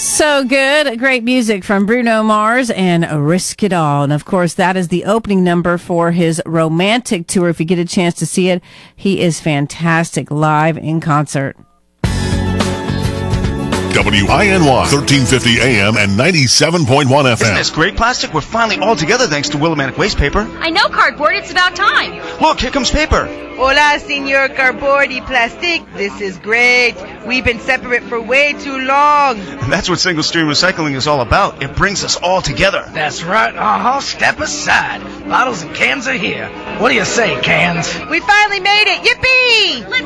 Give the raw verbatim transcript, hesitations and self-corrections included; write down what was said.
So good. Great music from Bruno Mars and Risk It All. And of course, that is the opening number for his Romantic tour. If you get a chance to see it, he is fantastic live in concert. W I N Y, thirteen fifty A M and ninety-seven point one F M. Isn't this great, Plastic? We're finally all together thanks to Willimantic Waste Paper. I know, Cardboard. It's about time. Look, here comes paper. Hola, Senor Cardboard y Plastic. This is great. We've been separate for way too long. And that's what single-stream recycling is all about. It brings us all together. That's right. Uh-huh. Step aside. Bottles and cans are here. What do you say, cans? We finally made it. Yippee! Let's